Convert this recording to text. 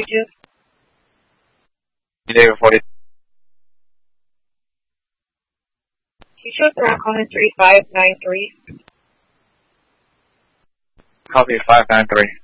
42. David 42. You chose the call history 593. Copy 593.